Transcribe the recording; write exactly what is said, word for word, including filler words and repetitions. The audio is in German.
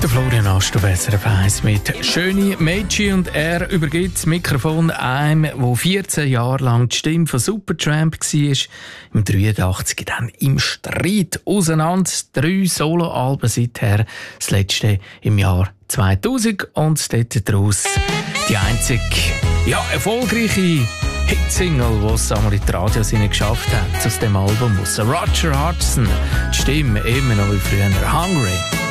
Der Florian Ast auf S R F eins mit «Schöne Mädchen» und er übergibt das Mikrofon einem, der vierzehn Jahre lang die Stimme von Supertramp war, im dreiundachtzig dann im Streit auseinander. Drei Soloalben seither, das letzte im Jahr zweitausend und dort daraus die einzige ja, erfolgreiche Hitsingle, die es einmal in die Radios geschafft hat, aus dem Album aus Roger Hodgson. Die Stimme immer noch wie früher «Hungry».